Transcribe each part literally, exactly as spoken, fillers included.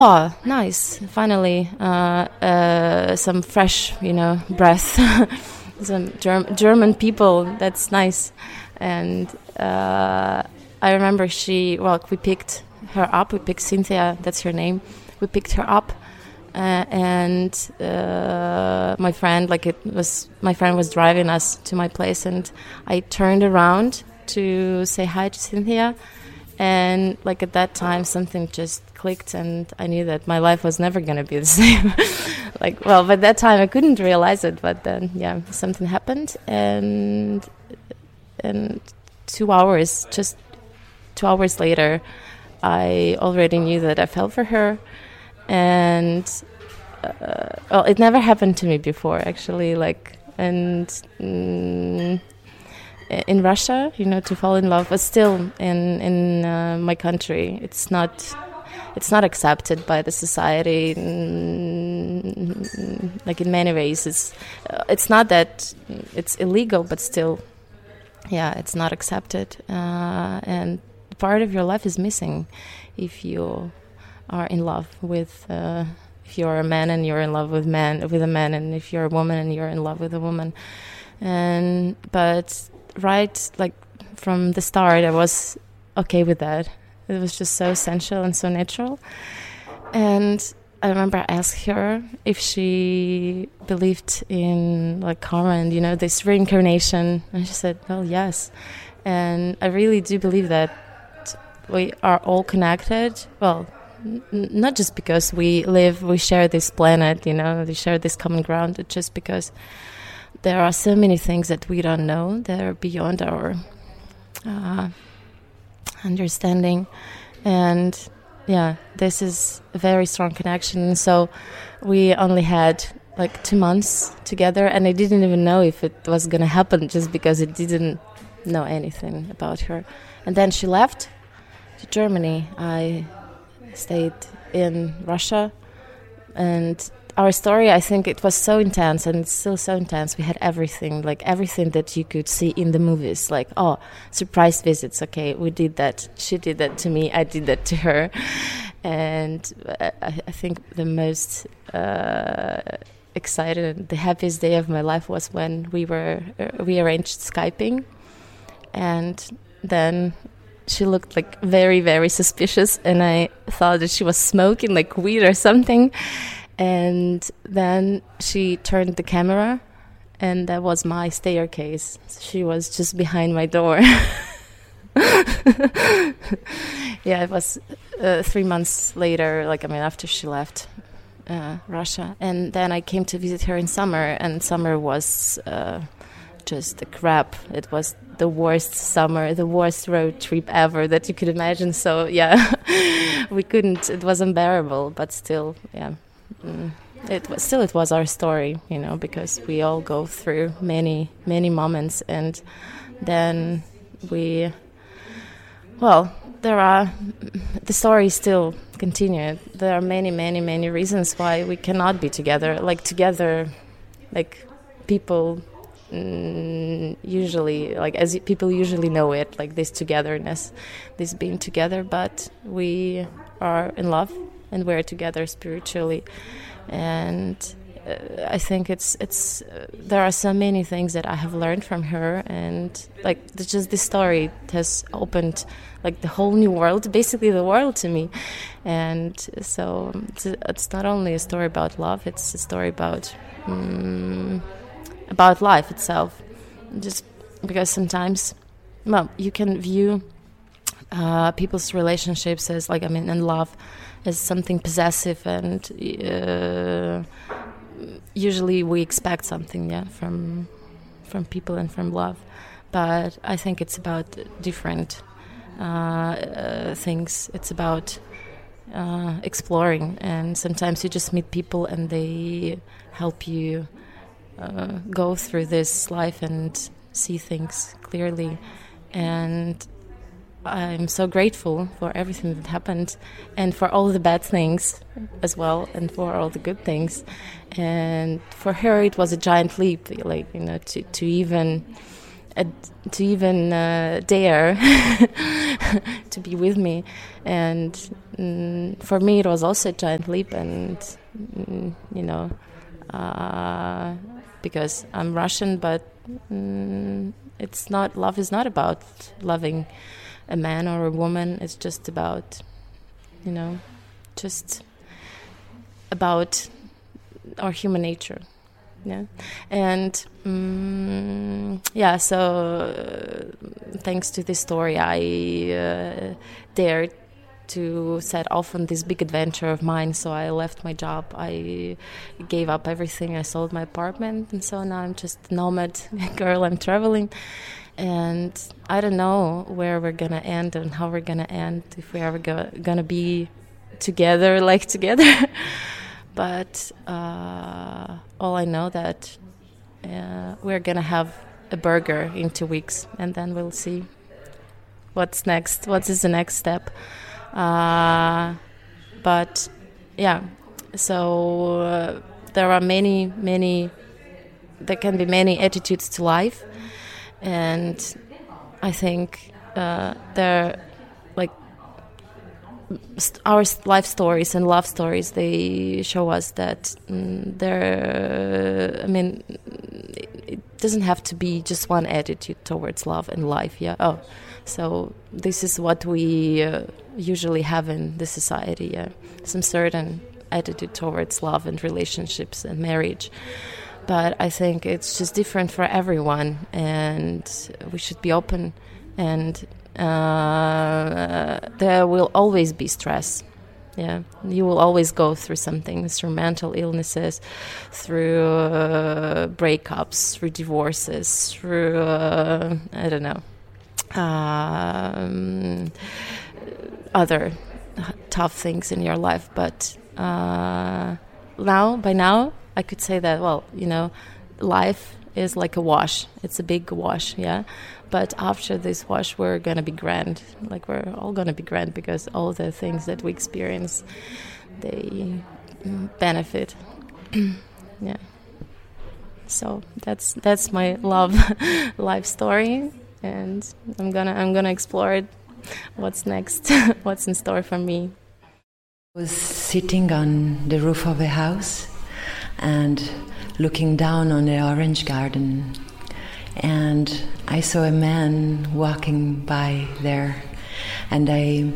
Oh, nice! Finally, uh, uh, some fresh, you know, breath. Some Germ- German people. That's nice. And uh, I remember she. Well, we picked her up. We picked Cynthia. That's her name. We picked her up, uh, and uh, my friend, like it was, my friend was driving us to my place, and I turned around to say hi to Cynthia. And like at that time, something just clicked, and I knew that my life was never going to be the same. Like, well, by that time I couldn't realize it, but then, yeah, something happened, and and two hours, just two hours later, I already knew that I fell for her, and uh, well, it never happened to me before, actually. Like, and. Mm, in Russia, you know, to fall in love, but still in in uh, my country, it's not it's not accepted by the society. Mm, like in many ways, it's uh, it's not that it's illegal, but still, yeah, it's not accepted, uh, and part of your life is missing if you are in love with. Uh, if you're a man and you're in love with man with a man, and if you're a woman and you're in love with a woman, and but. Right, like from the start, I was okay with that. It was just so essential and so natural. And I remember I asked her if she believed in like karma and, you know, this reincarnation. And she said, well, yes. And I really do believe that we are all connected. Well, n- not just because we live, we share this planet, you know, we share this common ground, but just because there are so many things that we don't know that are beyond our uh, understanding. And yeah, this is a very strong connection. So we only had like two months together, and I didn't even know if it was going to happen just because I didn't know anything about her. And then she left to Germany. I stayed in Russia, and our story, I think it was so intense, and it's still so intense. We had everything, like everything that you could see in the movies, like, oh, surprise visits. Okay, we did that. She did that to me. I did that to her. And I, I think the most uh, excited, the happiest day of my life was when we were uh, we arranged Skyping, and then she looked like very, very suspicious, and I thought that she was smoking like weed or something. And then she turned the camera, and that was my staircase. She was just behind my door. Yeah, it was uh, three months later, like, I mean, after she left uh, Russia. And then I came to visit her in summer, and summer was uh, just a crap. It was the worst summer, the worst road trip ever that you could imagine. So, yeah, we couldn't, it was unbearable, but still, yeah. Mm, it was still it was our story, you know, because we all go through many many moments, and then we, well, there are the story still continued. There are many many many reasons why we cannot be together, like together, like people mm, usually, like as people usually know it, like this togetherness, this being together, but we are in love. And we're together spiritually, and uh, I think it's it's. Uh, there are so many things that I have learned from her, and like the, just this story has opened like the whole new world, basically the world to me, and so it's, it's not only a story about love; it's a story about um, about life itself. Just because sometimes, well, you can view uh, people's relationships as like I mean, in love. As something possessive, and uh, usually we expect something, yeah, from from people and from love. But I think it's about different uh, uh, things. It's about uh, exploring, and sometimes you just meet people and they help you uh, go through this life and see things clearly. And I'm so grateful for everything that happened, and for all the bad things as well, and for all the good things. And for her, it was a giant leap, like, you know, to, to even uh, to even uh, dare to be with me. And mm, for me, it was also a giant leap. And mm, you know, uh, because I'm Russian, but mm, it's not. Love is not about loving a man or a woman. It's just about, you know, just about our human nature. Yeah, and um, yeah. So uh, thanks to this story, I uh, dared to set off on this big adventure of mine. So I left my job. I gave up everything. I sold my apartment, and so now I'm just a nomad girl. I'm traveling, and I don't know where we're gonna end and how we're gonna end. If we're ever go- gonna be together, like together. But uh, all I know that uh, we're gonna have a burger in two weeks, and then we'll see what's next. What is the next step? Uh, but yeah, so uh, there are many, many. There can be many attitudes to life, and I think uh, there, like. Our life stories and love stories, they show us that mm, there. I mean, it doesn't have to be just one attitude towards love and life. Yeah. Oh, so this is what we uh, usually have in the society. Yeah, some certain attitude towards love and relationships and marriage. But I think it's just different for everyone, and we should be open and. Uh, there will always be stress. Yeah, you will always go through something, through mental illnesses, through uh, breakups, through divorces, through uh, I don't know, um, other tough things in your life. But uh, now, by now, I could say that, well, you know, life is like a wash. It's a big wash, yeah. But after this wash, we're gonna be grand. Like we're all gonna be grand because all the things that we experience, they benefit. Yeah. So that's that's my love life story, and I'm gonna I'm gonna explore it. What's next? What's in store for me? I was sitting on the roof of a house and looking down on the orange garden. And I saw a man walking by there, and I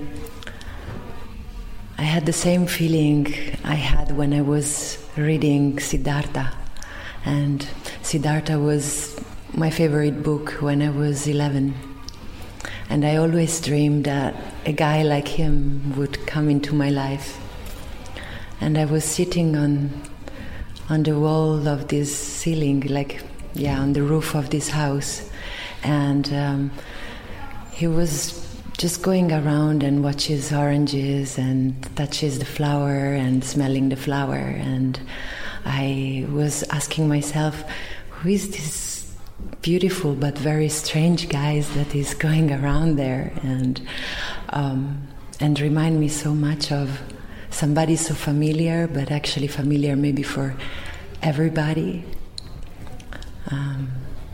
I had the same feeling I had when I was reading Siddhartha. And Siddhartha was my favorite book when I was eleven. And I always dreamed that a guy like him would come into my life. And I was sitting on on the wall of this ceiling, like Yeah, on the roof of this house, and um, he was just going around and watches oranges and touches the flower and smelling the flower, and I was asking myself, who is this beautiful but very strange guy that is going around there, and um, and remind me so much of somebody so familiar, but actually familiar maybe for everybody. Um,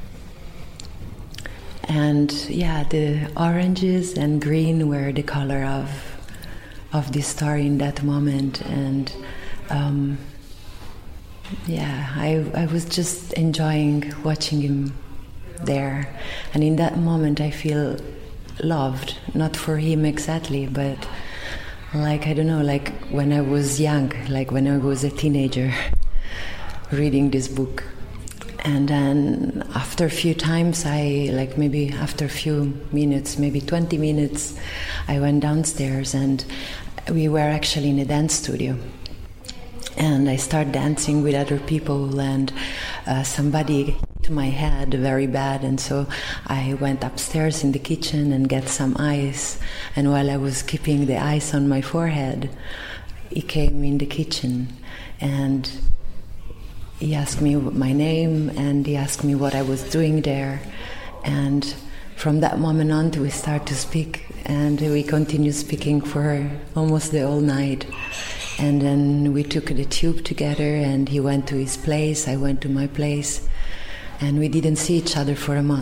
and yeah, the oranges and green were the color of of this story in that moment, and um, yeah, I I was just enjoying watching him there, and in that moment I feel loved, not for him exactly, but like I don't know, like when I was young, like when I was a teenager, reading this book. And then after a few times, I, like maybe after a few minutes, maybe twenty minutes, I went downstairs and we were actually in a dance studio. And I started dancing with other people, and uh, somebody hit my head very bad, and so I went upstairs in the kitchen and get some ice. And while I was keeping the ice on my forehead, he came in the kitchen and he asked me my name, and he asked me what I was doing there. And from that moment on, we start to speak, and we continued speaking for almost the whole night. And then we took the tube together, and he went to his place, I went to my place, and we didn't see each other for a month.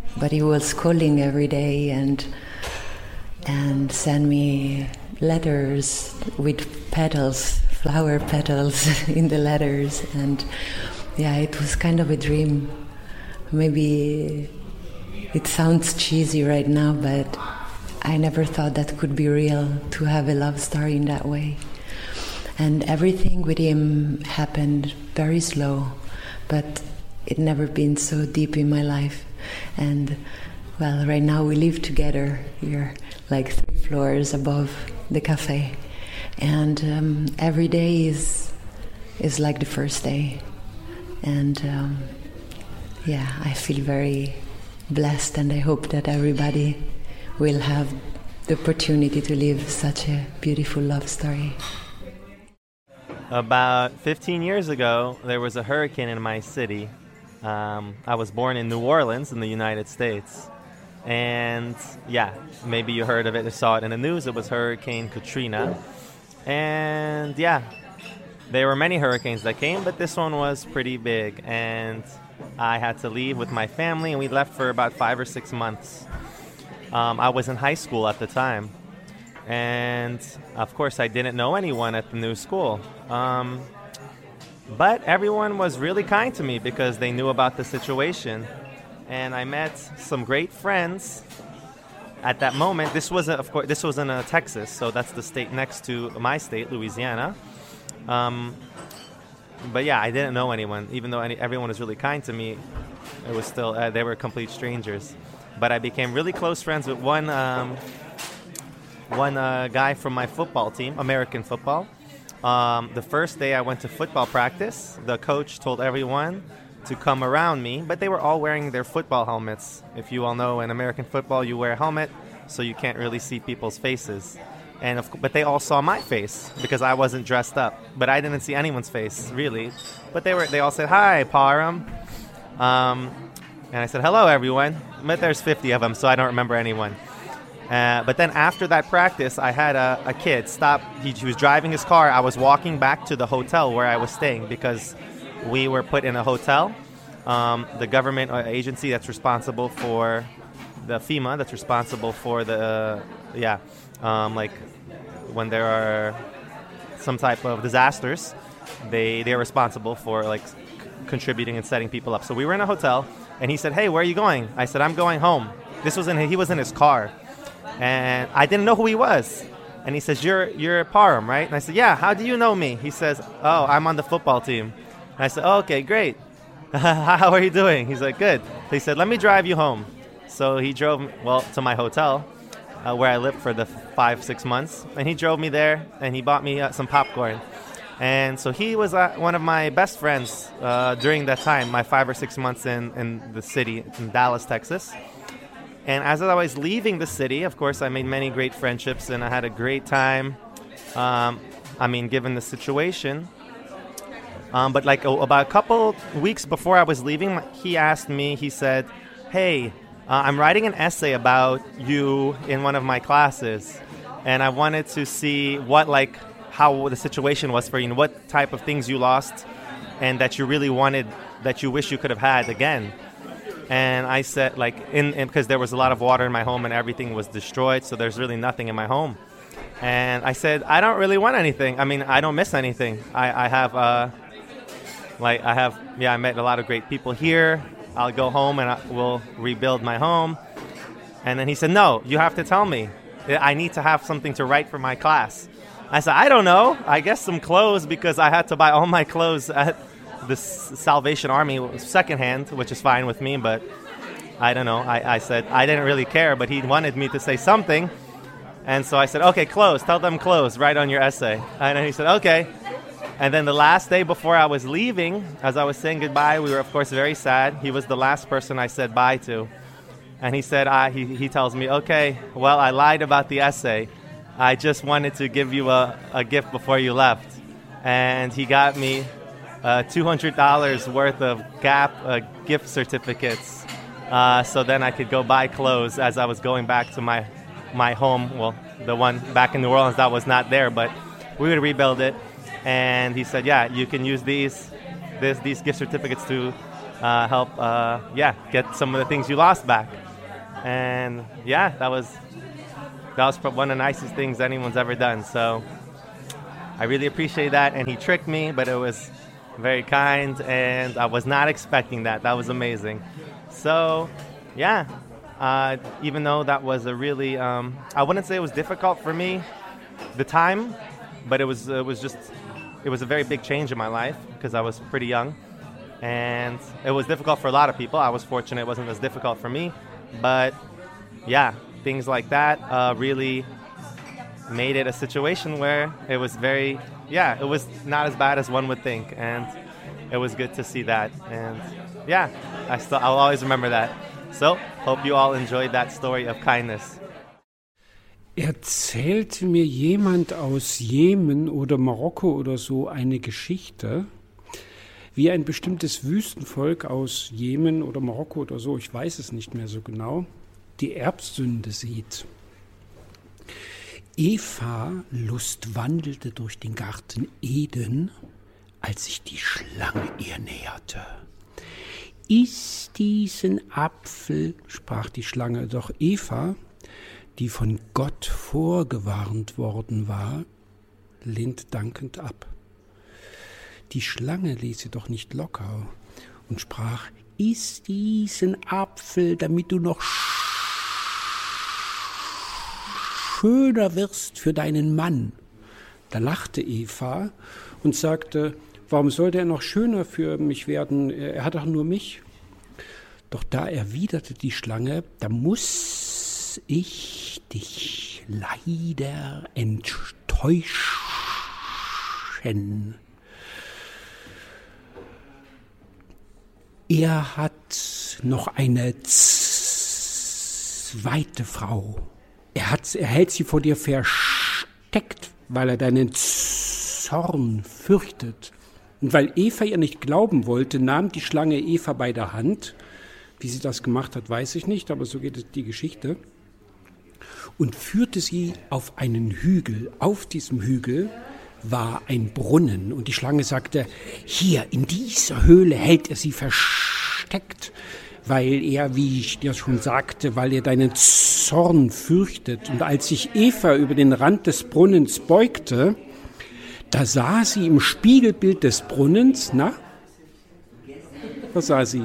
but he was calling every day and and send me letters with petals, flower petals in the letters. And yeah, it was kind of a dream. Maybe it sounds cheesy right now, but I never thought that could be real, to have a love story in that way. And everything with him happened very slow, but it never been so deep in my life. And well, right now we live together here, like three floors above the cafe. And um, every day is is like the first day. And um, yeah, I feel very blessed, and I hope that everybody will have the opportunity to live such a beautiful love story. About fifteen years ago, there was a hurricane in my city. Um, I was born in New Orleans in the United States. And yeah, maybe you heard of it or saw it in the news. It was Hurricane Katrina. And yeah, there were many hurricanes that came, but this one was pretty big. And I had to leave with my family, and we left for about five or six months. Um, I was in high school at the time. And of course, I didn't know anyone at the new school. Um, but everyone was really kind to me because they knew about the situation. And I met some great friends at that moment. This was, of course, this was in uh, Texas, so that's the state next to my state, Louisiana. Um, but yeah, I didn't know anyone. Even though any, everyone was really kind to me, it was still uh, they were complete strangers. But I became really close friends with one um, one uh, guy from my football team, American football. Um, the first day I went to football practice, the coach told everyone to come around me, but they were all wearing their football helmets. If you all know, in American football, you wear a helmet, so you can't really see people's faces. And of, but they all saw my face because I wasn't dressed up. But I didn't see anyone's face, really. But they were. They all said, "Hi, Parham." Um, and I said, "Hello, everyone." But there's fifty of them, so I don't remember anyone. Uh, but then after that practice, I had a, a kid stop. He, he was driving his car. I was walking back to the hotel where I was staying because we were put in a hotel. Um, the government agency that's responsible for the FEMA, that's responsible for the, uh, yeah, um, like when there are some type of disasters, they, they're responsible for like c- contributing and setting people up. So we were in a hotel, and he said, "Hey, where are you going?" I said, "I'm going home." This was in, he was in his car, and I didn't know who he was. And he says, you're, you're Parham, right? And I said, "Yeah, how do you know me?" He says, "Oh, I'm on the football team." And I said, oh, "Okay, great. How are you doing?" He's like, "Good." He said, "Let me drive you home." So he drove me, well, to my hotel uh, where I lived for the five, six months. And he drove me there, and he bought me uh, some popcorn. And so he was uh, one of my best friends uh, during that time, my five or six months in, in the city, in Dallas, Texas. And as I was leaving the city, of course, I made many great friendships, and I had a great time. Um, I mean, given the situation. Um, but like oh, about a couple weeks before I was leaving, he asked me, he said, "Hey, uh, I'm writing an essay about you in one of my classes, and I wanted to see what, like, how the situation was for you, and what type of things you lost, and that you really wanted, that you wish you could have had again." And I said, like, in, in because there was a lot of water in my home and everything was destroyed, so there's really nothing in my home. And I said, I don't really want anything. I mean, I don't miss anything. I, I have, uh, like, I have, yeah, I met a lot of great people here. I'll go home and I will rebuild my home. And then he said, no, you have to tell me. I need to have something to write for my class. I said, I don't know. I guess some clothes, because I had to buy all my clothes at the Salvation Army secondhand, which is fine with me, but I don't know. I, I said I didn't really care, but he wanted me to say something. And so I said, okay, clothes. Tell them clothes. Write on your essay. And then he said, okay. And then the last day before I was leaving, as I was saying goodbye, we were, of course, very sad. He was the last person I said bye to. And he said, I, he, he tells me, okay, well, I lied about the essay. I just wanted to give you a, a gift before you left. And he got me uh, two hundred dollars worth of Gap uh, gift certificates. Uh, so then I could go buy clothes as I was going back to my my home. Well, the one back in New Orleans that was not there, but we would rebuild it. And he said, yeah, you can use these this, these gift certificates to uh, help, uh, yeah, get some of the things you lost back. And yeah, that was that was one of the nicest things anyone's ever done. So I really appreciate that. And he tricked me, but it was very kind, and I was not expecting that. That was amazing. So yeah, uh, even though that was a really, um, I wouldn't say it was difficult for me, the time, but it was it was just it was a very big change in my life because I was pretty young, and it was difficult for a lot of people. I was fortunate it wasn't as difficult for me, but yeah, things like that uh, really made it a situation where it was very, yeah, it was not as bad as one would think, and it was good to see that, and yeah, I still I'll always remember that. So, hope you all enjoyed that story of kindness. Erzählte mir jemand aus Jemen oder Marokko oder so eine Geschichte, wie ein bestimmtes Wüstenvolk aus Jemen oder Marokko oder so, ich weiß es nicht mehr so genau, die Erbsünde sieht. Eva lustwandelte durch den Garten Eden, als sich die Schlange ihr näherte. Iss diesen Apfel, sprach die Schlange, doch Eva, die von Gott vorgewarnt worden war, lehnt dankend ab. Die Schlange ließ sie doch nicht locker und sprach, iss diesen Apfel, damit du noch schöner wirst für deinen Mann. Da lachte Eva und sagte, warum sollte er noch schöner für mich werden? Er hat doch nur mich. Doch da erwiderte die Schlange, da muss ich dich leider enttäuschen. Er hat noch eine zweite Frau. Er, hat, er hält sie vor dir versteckt, weil er deinen Zorn fürchtet. Und weil Eva ihr nicht glauben wollte, nahm die Schlange Eva bei der Hand. Wie sie das gemacht hat, weiß ich nicht, aber so geht es die Geschichte. Und führte sie auf einen Hügel. Auf diesem Hügel war ein Brunnen. Und die Schlange sagte, hier in dieser Höhle hält er sie versteckt, weil er, wie ich dir schon sagte, weil er deinen Zorn fürchtet. Und als sich Eva über den Rand des Brunnens beugte, da sah sie im Spiegelbild des Brunnens, na, was sah sie?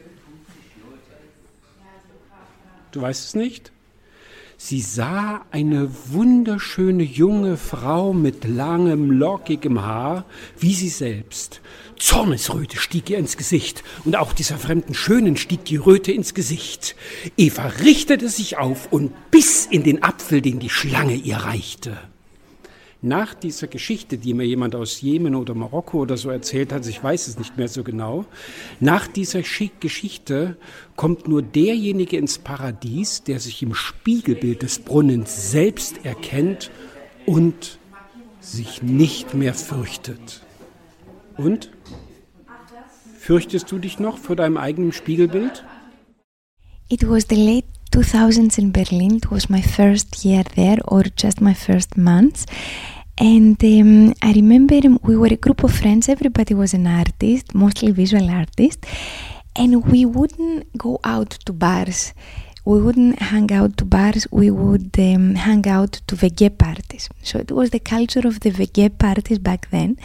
Du weißt es nicht? Sie sah eine wunderschöne junge Frau mit langem, lockigem Haar, wie sie selbst. Zornesröte stieg ihr ins Gesicht, und auch dieser fremden Schönen stieg die Röte ins Gesicht. Eva richtete sich auf und biss in den Apfel, den die Schlange ihr reichte. Nach dieser Geschichte, die mir jemand aus Jemen oder Marokko oder so erzählt hat, ich weiß es nicht mehr so genau, nach dieser Geschichte kommt nur derjenige ins Paradies, der sich im Spiegelbild des Brunnens selbst erkennt und sich nicht mehr fürchtet. Und? Fürchtest du dich noch vor deinem eigenen Spiegelbild? It was the late two thousands in Berlin. It was my first year there, or just my first months. And um, I remember we were a group of friends. Everybody was an artist, mostly visual artist. And we wouldn't go out to bars. We wouldn't hang out to bars. We would um, hang out to veggie parties. So it was the culture of the veggie parties back then.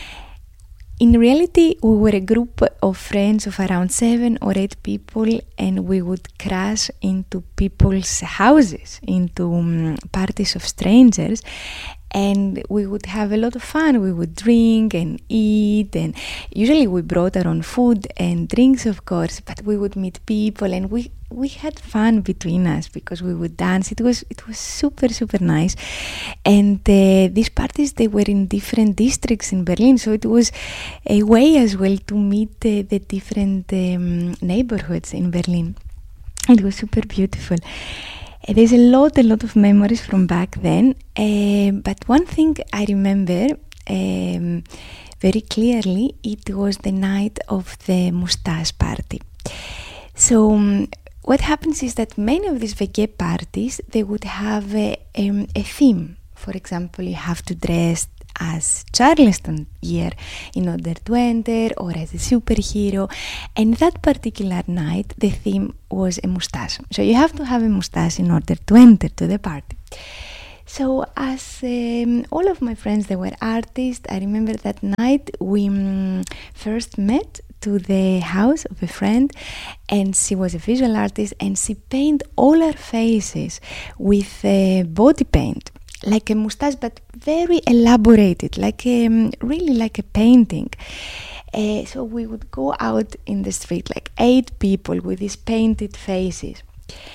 In reality, we were a group of friends of around seven or eight people, and we would crash into people's houses, into um, parties of strangers, and we would have a lot of fun. We would drink and eat, and usually we brought our own food and drinks, of course, but we would meet people, and we we had fun between us because we would dance. It was it was super, super nice. And uh, these parties, they were in different districts in Berlin, so it was a way as well to meet uh, the different um, neighborhoods in Berlin. It was super beautiful. Uh, there's a lot, a lot of memories from back then. Uh, but one thing I remember um, very clearly, it was the night of the mustache party. So um, what happens is that many of these veggie parties, they would have a, um, a theme. For example, you have to dress as Charleston year in order to enter, or as a superhero. And that particular night, the theme was a mustache. So you have to have a mustache in order to enter to the party. So as um, all of my friends, they were artists, I remember that night we um, first met to the house of a friend, and she was a visual artist, and she painted all our faces with uh, body paint, like a mustache, but very elaborated, like a, really like a painting. Uh, so we would go out in the street, like eight people with these painted faces.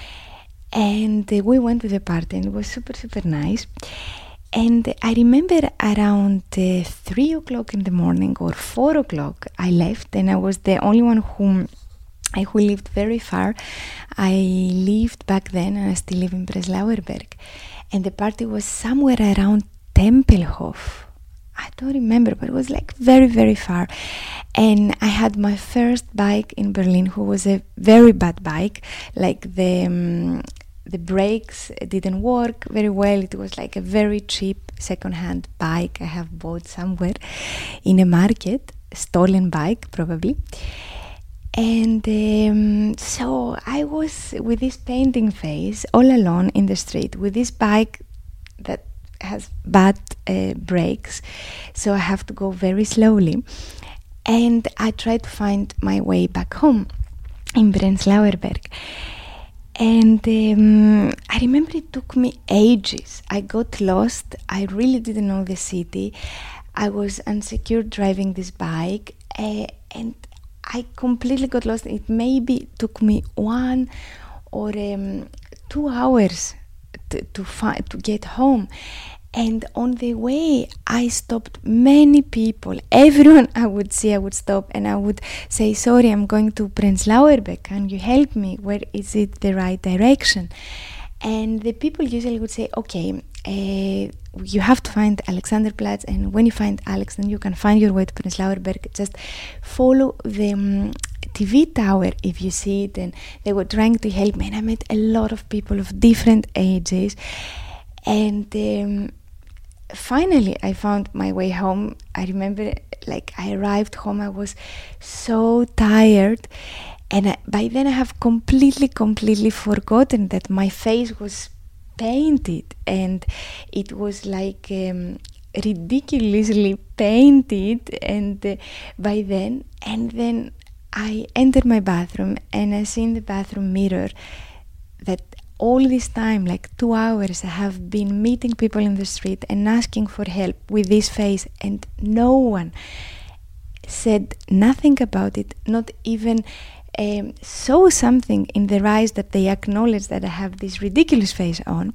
And uh, we went to the party, and it was super, super nice. And I remember around uh, three o'clock in the morning or four o'clock, I left, and I was the only one who, I, who lived very far. I lived back then, and I still live in Prenzlauer Berg. And the party was somewhere around Tempelhof. I don't remember, but it was like very, very far. And I had my first bike in Berlin, who was a very bad bike. Like the um, the brakes didn't work very well. It was like a very cheap second-hand bike I have bought somewhere in a market, stolen bike probably. And um, so I was with this painting face all alone in the street with this bike that has bad uh, brakes, so I have to go very slowly. And I tried to find my way back home in Prenzlauer Berg. And um, I remember it took me ages. I got lost. I really didn't know the city. I was insecure driving this bike, uh, and I completely got lost. It maybe took me one or um, two hours to to, fi- to get home. And on the way, I stopped many people. Everyone I would see, I would stop and I would say, sorry, I'm going to Prenzlauer Berg. Can you help me? Where is it the right direction? And the people usually would say, okay, uh, you have to find Alexanderplatz. And when you find Alex, then you can find your way to Prenzlauer Berg. Just follow the um, T V tower if you see it. And they were trying to help me. And I met a lot of people of different ages. And um, finally, I found my way home. I remember, like, I arrived home, I was so tired, and I, by then I have completely, completely forgotten that my face was painted, and it was like um, ridiculously painted, and uh, by then, and then I entered my bathroom, and I see in the bathroom mirror that all this time, like two hours, I have been meeting people in the street and asking for help with this face, and no one said nothing about it, not even um, saw something in their eyes that they acknowledge that I have this ridiculous face on.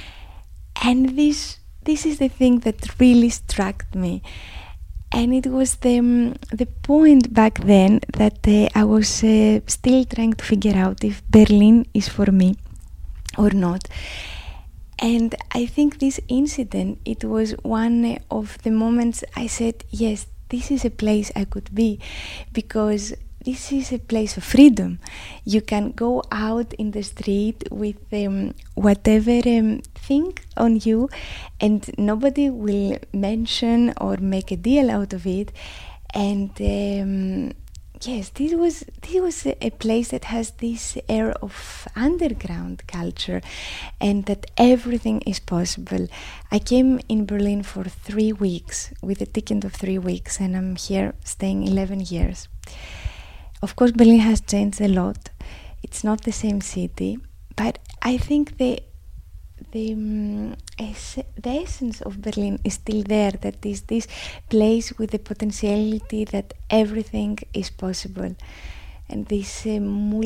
And this this is the thing that really struck me. And it was the, um, the point back then that uh, I was uh, still trying to figure out if Berlin is for me or not. And I think this incident, it was one of the moments I said, yes, this is a place I could be, because this is a place of freedom. You can go out in the street with um, whatever um, thing on you, and nobody will mention or make a deal out of it. And um, yes, this was this was a, a place that has this air of underground culture, and that everything is possible. I came in Berlin for three weeks with a ticket of three weeks, and I'm here staying eleven years. Of course, Berlin has changed a lot. It's not the same city, but I think the the um, es- the essence of Berlin is still there. That is this place with the potentiality that everything is possible, and this uh,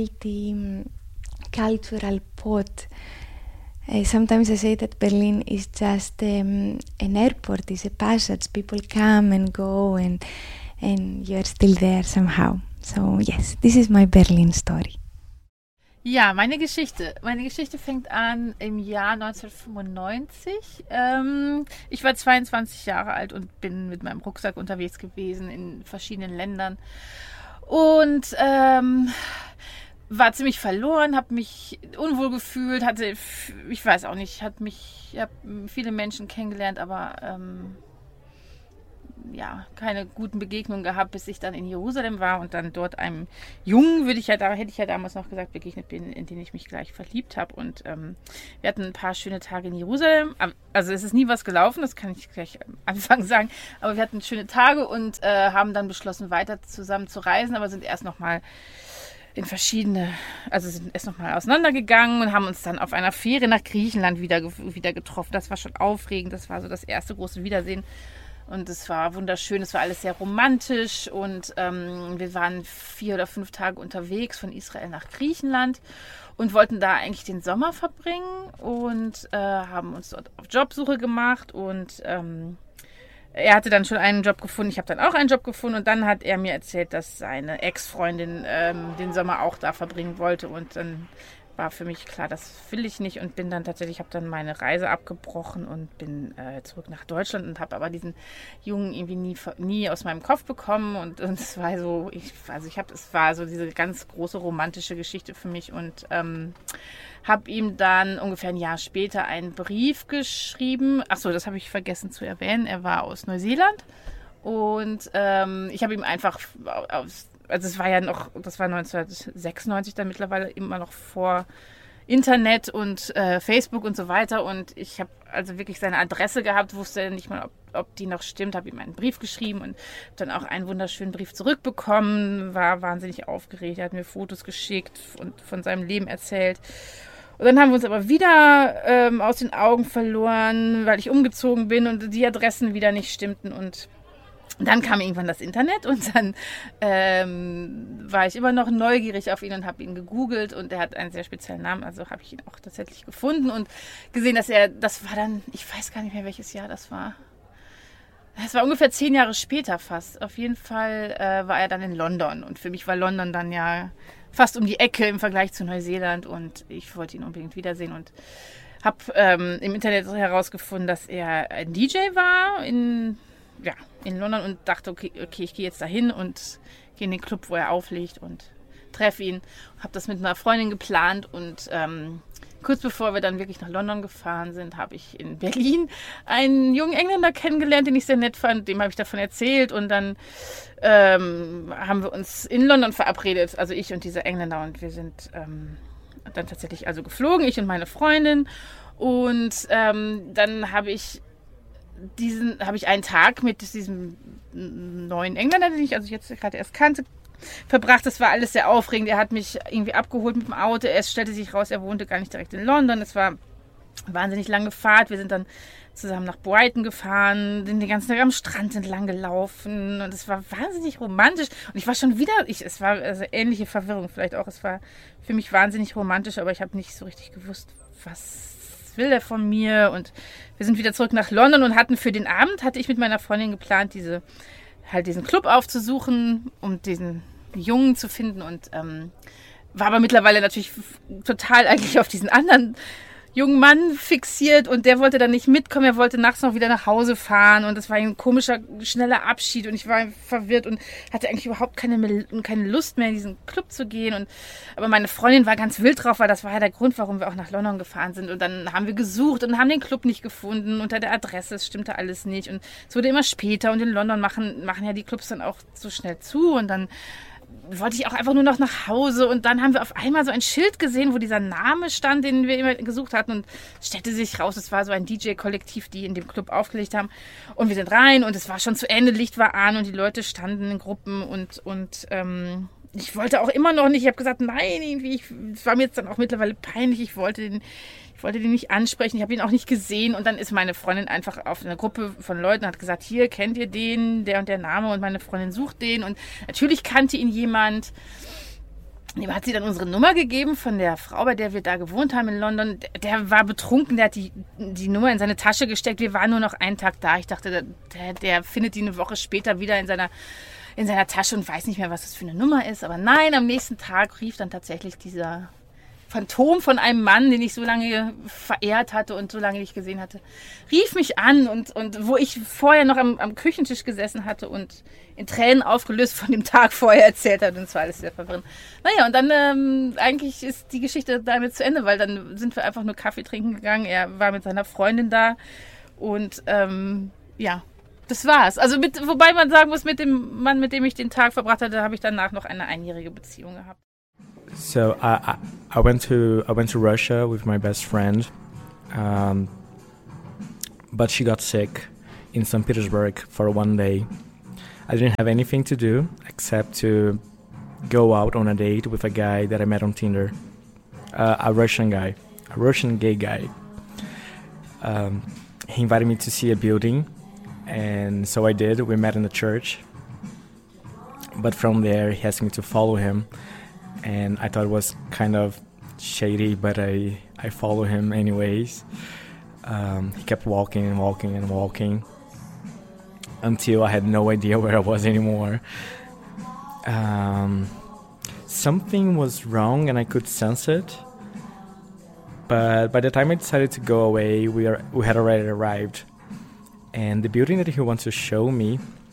multi-cultural pot. Uh, sometimes I say that Berlin is just um, an airport, is a passage. People come and go, and and you are still there somehow. So yes, this is my Berlin story. Ja, meine Geschichte. Meine Geschichte fängt an im Jahr neunzehnhundertfünfundneunzig. Ähm, ich war zweiundzwanzig Jahre alt und bin mit meinem Rucksack unterwegs gewesen in verschiedenen Ländern. Und ähm, war ziemlich verloren, habe mich unwohl gefühlt, hatte, ich weiß auch nicht, hat mich, ich habe viele Menschen kennengelernt, aber ähm, ja, keine guten Begegnungen gehabt, bis ich dann in Jerusalem war und dann dort einem Jungen, würde ich ja da, hätte ich ja damals noch gesagt, begegnet bin, in den ich mich gleich verliebt habe. Und ähm, wir hatten ein paar schöne Tage in Jerusalem. Also es ist nie was gelaufen, das kann ich gleich am Anfang sagen. Aber wir hatten schöne Tage und äh, haben dann beschlossen, weiter zusammen zu reisen, aber sind erst nochmal in verschiedene, also sind erst nochmal auseinandergegangen und haben uns dann auf einer Fähre nach Griechenland wieder, wieder getroffen. Das war schon aufregend, das war so das erste große Wiedersehen. Und es war wunderschön, es war alles sehr romantisch und ähm, wir waren vier oder fünf Tage unterwegs von Israel nach Griechenland und wollten da eigentlich den Sommer verbringen und äh, haben uns dort auf Jobsuche gemacht und ähm, er hatte dann schon einen Job gefunden, ich habe dann auch einen Job gefunden und dann hat er mir erzählt, dass seine Ex-Freundin ähm, den Sommer auch da verbringen wollte und dann war für mich klar, das will ich nicht und bin dann tatsächlich, habe dann meine Reise abgebrochen und bin äh, zurück nach Deutschland und habe aber diesen Jungen irgendwie nie, nie aus meinem Kopf bekommen und, und es war so, ich, also ich habe, es war so diese ganz große romantische Geschichte für mich und ähm, habe ihm dann ungefähr ein Jahr später einen Brief geschrieben. Achso, das habe ich vergessen zu erwähnen. Er war aus Neuseeland und ähm, ich habe ihm einfach aus, also es war ja noch, das war neunzehnhundertsechsundneunzig dann mittlerweile immer noch vor Internet und äh, Facebook und so weiter und ich habe also wirklich seine Adresse gehabt, wusste nicht mal, ob, ob die noch stimmt, habe ihm einen Brief geschrieben und dann auch einen wunderschönen Brief zurückbekommen, war wahnsinnig aufgeregt, er hat mir Fotos geschickt und von seinem Leben erzählt. Und dann haben wir uns aber wieder ähm, aus den Augen verloren, weil ich umgezogen bin und die Adressen wieder nicht stimmten. Und dann kam irgendwann das Internet und dann ähm, war ich immer noch neugierig auf ihn und habe ihn gegoogelt und er hat einen sehr speziellen Namen, also habe ich ihn auch tatsächlich gefunden und gesehen, dass er, das war dann, ich weiß gar nicht mehr, welches Jahr das war. Es war ungefähr zehn Jahre später fast. Auf jeden Fall äh, war er dann in London und für mich war London dann ja fast um die Ecke im Vergleich zu Neuseeland und ich wollte ihn unbedingt wiedersehen und habe ähm, im Internet herausgefunden, dass er ein D J war in, ja, in London und dachte, okay, okay ich gehe jetzt dahin und gehe in den Club, wo er auflegt und treffe ihn. Habe das mit einer Freundin geplant und ähm, kurz bevor wir dann wirklich nach London gefahren sind, habe ich in Berlin einen jungen Engländer kennengelernt, den ich sehr nett fand. Dem habe ich davon erzählt und dann ähm, haben wir uns in London verabredet, also ich und dieser Engländer. Und wir sind ähm, dann tatsächlich also geflogen, ich und meine Freundin. Und ähm, dann habe ich diesen, habe ich einen Tag mit diesem neuen Engländer, den ich also jetzt gerade erst kannte, verbracht. Das war alles sehr aufregend. Er hat mich irgendwie abgeholt mit dem Auto. Es stellte sich raus, er wohnte gar nicht direkt in London. Es war eine wahnsinnig lange Fahrt. Wir sind dann zusammen nach Brighton gefahren, sind den ganzen Tag am Strand entlang gelaufen und es war wahnsinnig romantisch. Und ich war schon wieder, ich, es war also ähnliche Verwirrung vielleicht auch. Es war für mich wahnsinnig romantisch, aber ich habe nicht so richtig gewusst, was will er von mir. Und wir sind wieder zurück nach London und hatten für den Abend, hatte ich mit meiner Freundin geplant, diese halt diesen Club aufzusuchen, um diesen Jungen zu finden und ähm, war aber mittlerweile natürlich total eigentlich auf diesen anderen jungen Mann fixiert und der wollte dann nicht mitkommen, er wollte nachts noch wieder nach Hause fahren und das war ein komischer, schneller Abschied und ich war verwirrt und hatte eigentlich überhaupt keine, keine Lust mehr in diesen Club zu gehen und aber meine Freundin war ganz wild drauf, weil das war ja der Grund, warum wir auch nach London gefahren sind und dann haben wir gesucht und haben den Club nicht gefunden unter der Adresse, es stimmte alles nicht und es wurde immer später und in London machen, machen ja die Clubs dann auch so schnell zu und dann wollte ich auch einfach nur noch nach Hause und dann haben wir auf einmal so ein Schild gesehen, wo dieser Name stand, den wir immer gesucht hatten und es stellte sich raus, es war so ein D J-Kollektiv, die in dem Club aufgelegt haben und wir sind rein und es war schon zu Ende, Licht war an und die Leute standen in Gruppen und, und ähm, ich wollte auch immer noch nicht, ich habe gesagt, nein, irgendwie, ich, es war mir jetzt dann auch mittlerweile peinlich, ich wollte den Ich wollte den nicht ansprechen, ich habe ihn auch nicht gesehen und dann ist meine Freundin einfach auf eine Gruppe von Leuten und hat gesagt, hier, kennt ihr den, der und der Name und meine Freundin sucht den und natürlich kannte ihn jemand. Dem hat sie dann unsere Nummer gegeben von der Frau, bei der wir da gewohnt haben in London. Der, der war betrunken, der hat die, die Nummer in seine Tasche gesteckt, wir waren nur noch einen Tag da. Ich dachte, der, der findet die eine Woche später wieder in seiner in seiner Tasche und weiß nicht mehr, was das für eine Nummer ist. Aber nein, am nächsten Tag rief dann tatsächlich dieser Phantom von einem Mann, den ich so lange verehrt hatte und so lange nicht gesehen hatte, rief mich an und, und wo ich vorher noch am, am Küchentisch gesessen hatte und in Tränen aufgelöst von dem Tag vorher erzählt hat und es war alles sehr verwirrend. Naja, und dann ähm, eigentlich ist die Geschichte damit zu Ende, weil dann sind wir einfach nur Kaffee trinken gegangen. Er war mit seiner Freundin da und ähm, ja, Das war's. Also mit, wobei man sagen muss, mit dem Mann, mit dem ich den Tag verbracht hatte, habe ich danach noch eine einjährige Beziehung gehabt. So I, I I went to I went to Russia with my best friend, um, but she got sick in Saint Petersburg for one day. I didn't have anything to do except to go out on a date with a guy that I met on Tinder, uh, a Russian guy, a Russian gay guy. Um, he invited me to see a building, and so I did. We met in the church, but from there he asked me to follow him, and I thought it was kind of shady, but I, I followed him anyways. Um, he kept walking and walking and walking until I had no idea where I was anymore. Um, something was wrong and I could sense it. But by the time I decided to go away, we are we had already arrived. And the building that he wanted to show me